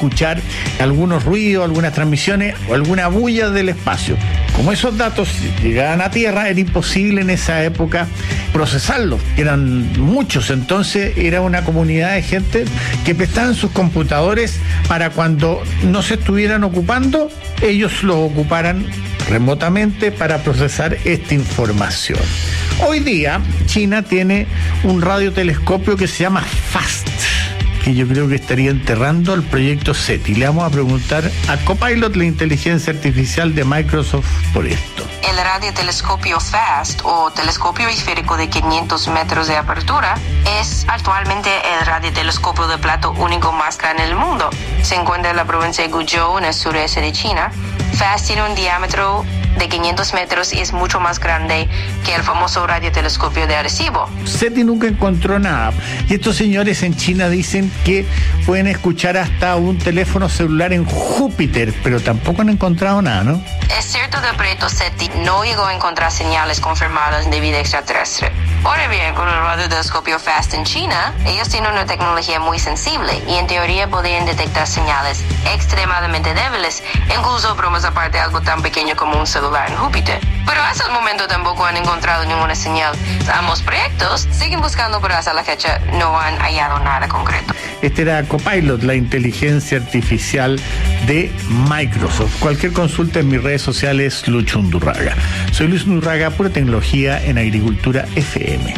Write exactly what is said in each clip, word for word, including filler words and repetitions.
escuchar algunos ruidos, algunas transmisiones o alguna bulla del espacio. Como esos datos llegaban a Tierra, era imposible en esa época procesarlos, eran muchos, entonces era una comunidad de gente que prestaban sus computadores para cuando no se estuvieran ocupando, ellos los ocuparan remotamente para procesar esta información. Hoy día China tiene un radiotelescopio que se llama FAST, que yo creo que estaría enterrando el proyecto SETI. Le vamos a preguntar a Copilot, la inteligencia artificial de Microsoft, por esto. El radiotelescopio FAST, o telescopio esférico de quinientos metros de apertura, es actualmente el radiotelescopio de plato único más grande del mundo. Se encuentra en la provincia de Guizhou, en el sureste de China. FAST tiene un diámetro de quinientos metros y es mucho más grande que el famoso radiotelescopio de Arecibo. SETI nunca encontró nada. Y estos señores en China dicen que pueden escuchar hasta un teléfono celular en Júpiter, pero tampoco han encontrado nada, ¿no? Es cierto que el proyecto SETI no llegó a encontrar señales confirmadas de vida extraterrestre. Ahora bien, con el radiotelescopio FAST en China, ellos tienen una tecnología muy sensible y en teoría podrían detectar señales extremadamente débiles, incluso bromas aparte de algo tan pequeño como un celular en Júpiter. Pero hasta el momento tampoco han encontrado ninguna señal. Ambos proyectos siguen buscando, pero hasta la fecha no han hallado nada concreto. Este era Copilot, la inteligencia artificial de Microsoft. Cualquier consulta en mis redes sociales, Lucho Undurraga. Soy Luis Undurraga, Pura Tecnología en Agricultura F M.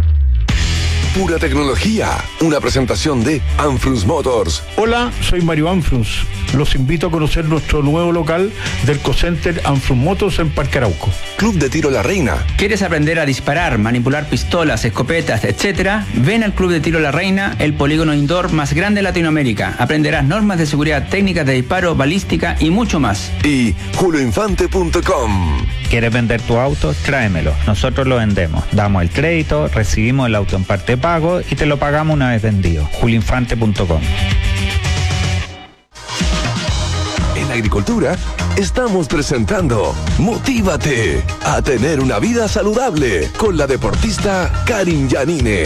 Pura Tecnología, una presentación de Anfrunz Motors. Hola, soy Mario Anfrunz. Los invito a conocer nuestro nuevo local del Cocenter Anfrunz Motors en Parque Arauco. Club de Tiro La Reina. ¿Quieres aprender a disparar, manipular pistolas, escopetas, etcétera? Ven al Club de Tiro La Reina, el polígono indoor más grande de Latinoamérica. Aprenderás normas de seguridad, técnicas de disparo, balística y mucho más. Y julio infante punto com. ¿Quieres vender tu auto? Tráemelo. Nosotros lo vendemos. Damos el crédito, recibimos el auto en parte de pago y te lo pagamos una vez vendido. julio infante punto com. En Agricultura estamos presentando Motívate a tener una vida saludable con la deportista Karin Yanine.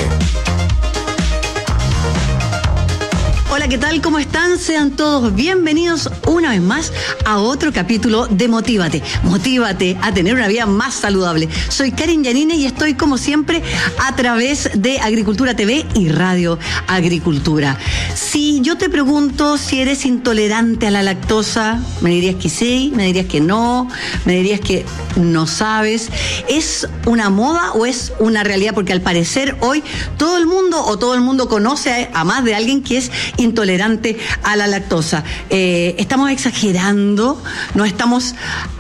Hola, ¿qué tal? ¿Cómo están? Sean todos bienvenidos una vez más a otro capítulo de Motívate. Motívate a tener una vida más saludable. Soy Karin Yanine y estoy, como siempre, a través de Agricultura T V y Radio Agricultura. Si yo te pregunto si eres intolerante a la lactosa, me dirías que sí, me dirías que no, me dirías que no sabes. ¿Es una moda o es una realidad? Porque al parecer hoy todo el mundo o todo el mundo conoce a, a más de alguien que es intolerante a la lactosa. Eh, estamos exagerando, no estamos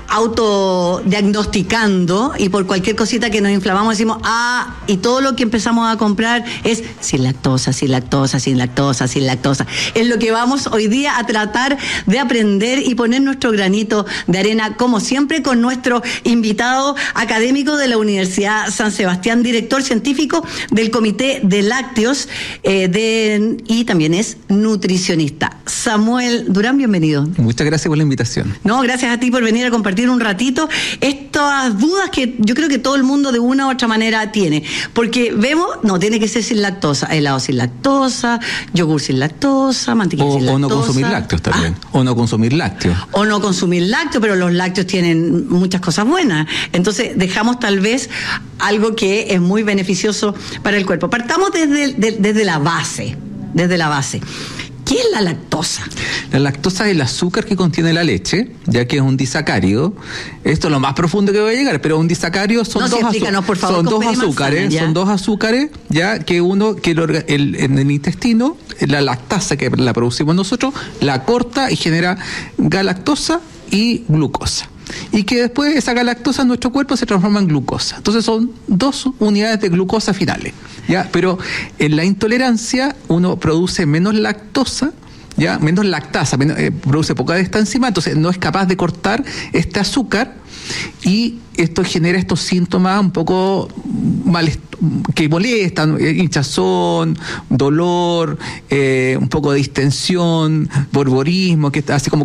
autodiagnosticando y por cualquier cosita que nos inflamamos decimos, ah, y todo lo que empezamos a comprar es sin lactosa, sin lactosa, sin lactosa, sin lactosa. Es lo que vamos hoy día a tratar de aprender y poner nuestro granito de arena, como siempre, con nuestro invitado académico de la Universidad San Sebastián, director científico del Comité de Lácteos eh, de, y también es nutricionista. Samuel Durán, bienvenido. Muchas gracias por la invitación. No, gracias a ti por venir a compartir un ratito estas dudas que yo creo que todo el mundo de una u otra manera tiene, porque vemos, no, tiene que ser sin lactosa, helado sin lactosa, yogur sin lactosa, mantequilla o, sin lactosa. O no consumir lácteos también, ah. o no consumir lácteos. O no consumir lácteos, pero los lácteos tienen muchas cosas buenas, entonces dejamos tal vez algo que es muy beneficioso para el cuerpo. Partamos desde, de, desde la base, desde la base. ¿Qué es la lactosa? La lactosa es el azúcar que contiene la leche, ya que es un disacárido. Esto es lo más profundo que voy a llegar, pero un disacárido son no, dos, sí, azu- por favor, son dos azúcares, manzana, son dos azúcares, ya que uno que el, el, en el intestino, la lactasa que la producimos nosotros, la corta y genera galactosa y glucosa. Y que después esa galactosa en nuestro cuerpo se transforma en glucosa. Entonces son dos unidades de glucosa finales, ¿ya? Pero en la intolerancia uno produce menos lactosa, ¿ya? Menos lactasa, menos, eh, produce poca de esta enzima, entonces no es capaz de cortar este azúcar y esto genera estos síntomas un poco mal, que molestan, hinchazón, dolor, eh, un poco de distensión, borborismo, que está así como...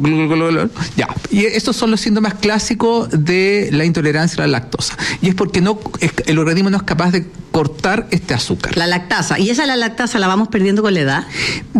Ya. Y estos son los síntomas clásicos de la intolerancia a la lactosa. Y es porque no, el organismo no es capaz de cortar este azúcar. La lactasa. ¿Y esa la lactasa la vamos perdiendo con la edad?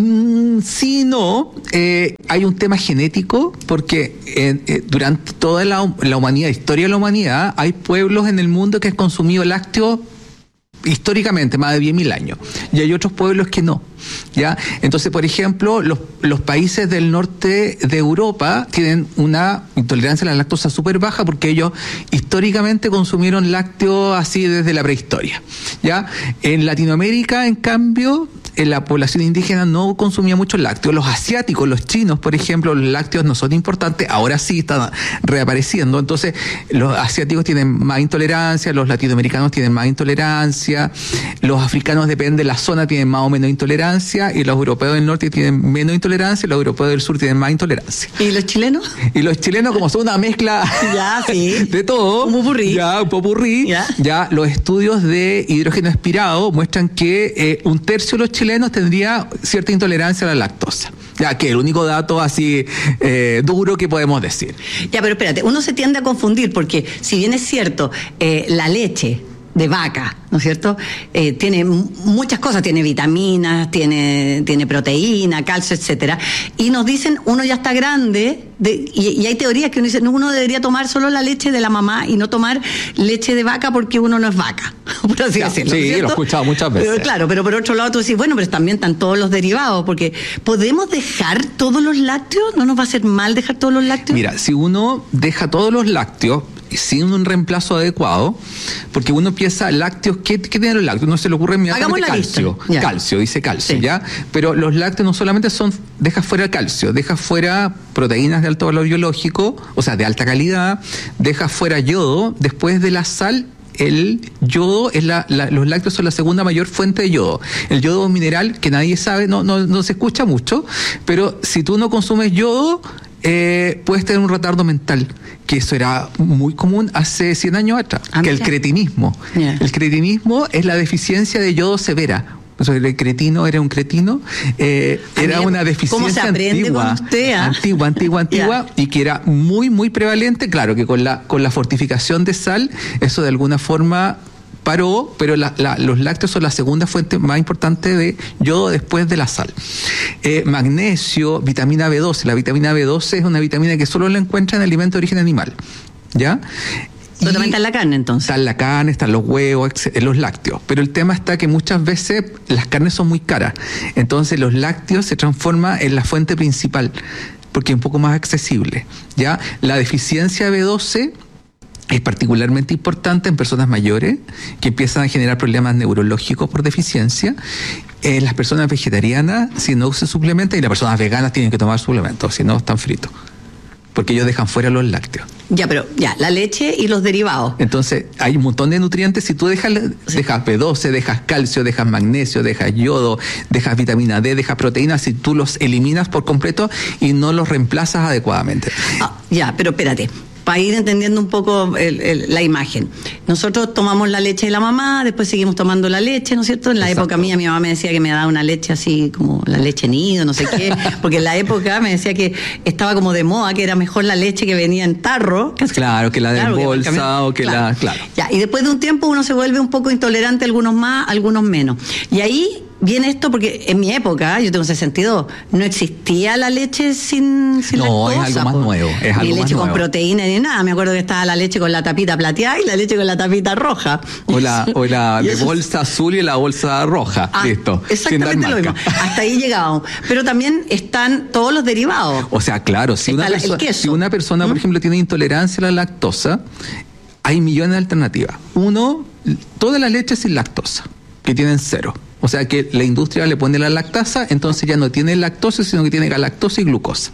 Mm, sí, no. Eh, hay un tema genético porque eh, eh, durante toda la, la humanidad, historia de la humanidad, hay pueblos en el mundo que han consumido lácteos históricamente más de diez mil años, y hay otros pueblos que no, ¿ya? Entonces, por ejemplo, los, los países del norte de Europa tienen una intolerancia a la lactosa súper baja porque ellos históricamente consumieron lácteos así desde la prehistoria, ¿ya? En Latinoamérica, en cambio, en la población indígena no consumía mucho lácteos. Los asiáticos, los chinos, por ejemplo, los lácteos no son importantes, ahora sí están reapareciendo. Entonces, los asiáticos tienen más intolerancia, los latinoamericanos tienen más intolerancia, los africanos, depende de la zona, tienen más o menos intolerancia, y los europeos del norte tienen menos intolerancia, y los europeos del sur tienen más intolerancia. ¿Y los chilenos? Y los chilenos, como son una mezcla ya, sí. de todo, un popurrí, ya, un popurrí, ya. ya los estudios de hidrógeno expirado muestran que eh, un tercio de los chilenos tendría cierta intolerancia a la lactosa. Ya que el único dato así eh, duro que podemos decir. Ya, pero espérate, uno se tiende a confundir porque si bien es cierto, eh, la leche de vaca, ¿no es cierto? Eh, tiene muchas cosas, tiene vitaminas, tiene, tiene proteína, calcio, etcétera. Y nos dicen, uno ya está grande, de, y, y hay teorías que uno dice, no, uno debería tomar solo la leche de la mamá y no tomar leche de vaca porque uno no es vaca, por así ya, decirlo. Sí, ¿cierto? lo he escuchado muchas veces. Pero, claro, pero por otro lado tú decís, bueno, pero también están todos los derivados, porque ¿podemos dejar todos los lácteos? ¿No nos va a hacer mal dejar todos los lácteos? Mira, si uno deja todos los lácteos sin un reemplazo adecuado, porque uno piensa lácteos, ¿qué, qué tienen los lácteos? No se le ocurre inmediatamente calcio, calcio, dice calcio, sí. ¿ya? Pero los lácteos no solamente son, deja fuera calcio, deja fuera proteínas de alto valor biológico, o sea, de alta calidad, deja fuera yodo, después de la sal. El yodo es la, la, los lácteos son la segunda mayor fuente de yodo. El yodo es un mineral que nadie sabe, no, no, no se escucha mucho, pero si tú no consumes yodo, eh, puedes tener un retardo mental, que eso era muy común hace cien años atrás, ah, que el cretinismo. Yeah. El cretinismo es la deficiencia de yodo severa. O sea, el cretino era un cretino, eh, era una deficiencia antigua, usted, ¿ah? antigua, antigua, antigua, yeah. y que era muy, muy prevalente. Claro que con la con la fortificación de sal, eso de alguna forma paró, pero la, la, los lácteos son la segunda fuente más importante de yodo después de la sal. Eh, magnesio, vitamina B doce. La vitamina B doce es una vitamina que solo la encuentra en alimentos de origen animal, ¿ya? Solamente está en la carne, entonces. Está en la carne, están los huevos, en los lácteos. Pero el tema está que muchas veces las carnes son muy caras. Entonces los lácteos se transforman en la fuente principal, porque es un poco más accesible, ¿ya? La deficiencia de B doce es particularmente importante en personas mayores que empiezan a generar problemas neurológicos por deficiencia. En las personas vegetarianas, si no usan suplementos, y las personas veganas tienen que tomar suplementos, si no están fritos, porque ellos dejan fuera los lácteos. Ya, pero ya, la leche y los derivados. Entonces, hay un montón de nutrientes. Si tú dejas, sí. dejas B doce, dejas calcio, dejas magnesio, dejas yodo, dejas vitamina D, dejas proteínas, si tú los eliminas por completo y no los reemplazas adecuadamente. Ah, ya, pero espérate. Para ir entendiendo un poco el, el, la imagen. Nosotros tomamos la leche de la mamá, después seguimos tomando la leche, ¿no es cierto? En la Exacto. época mía, mi mamá me decía que me daba una leche así como la leche nido, no sé qué, porque en la época me decía que estaba como de moda, que era mejor la leche que venía en tarro. Claro, que la de claro, bolsa que o que claro. la... Claro. Ya, y después de un tiempo uno se vuelve un poco intolerante, algunos más, algunos menos. Y ahí viene esto porque en mi época, yo tengo sesenta y dos, no existía la leche sin, sin no, lactosa. No, es algo más nuevo. Es algo ni leche más con nuevo. proteína ni nada. Me acuerdo que estaba la leche con la tapita plateada y la leche con la tapita roja. O la, o la de bolsa azul y la bolsa roja. Ah, listo. Exactamente lo mismo. Hasta ahí llegábamos. Pero también están todos los derivados. O sea, claro, si una, la, persona, si una persona, ¿Mm? por ejemplo, tiene intolerancia a la lactosa, hay millones de alternativas. Uno, todas las leches sin lactosa, que tienen cero. O sea que la industria le pone la lactasa, entonces ya no tiene lactosa, sino que tiene galactosa y glucosa.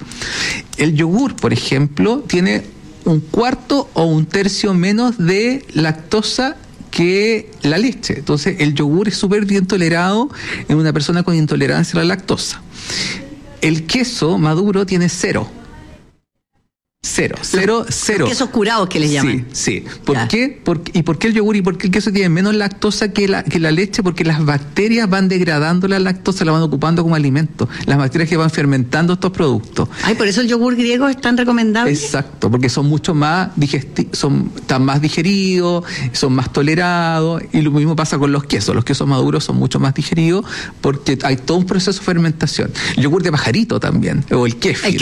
El yogur, por ejemplo, tiene un cuarto o un tercio menos de lactosa que la leche. Entonces el yogur es súper bien tolerado en una persona con intolerancia a la lactosa. El queso maduro tiene cero. Cero, cero, Los- cero. los quesos curados que les llaman. Sí, sí. ¿Por Ya. qué? Por- ¿Y por qué el yogur y por qué el queso tiene menos lactosa que la, que la leche? Porque las bacterias van degradando la lactosa, la van ocupando como alimento. Las bacterias que van fermentando estos productos. Ay, por eso el yogur griego es tan recomendable. Exacto, porque son mucho más digesti son están más digeridos, son más tolerados, y lo mismo pasa con los quesos. Los quesos maduros son mucho más digeridos porque hay todo un proceso de fermentación. El yogur de pajarito también, o el kéfir. El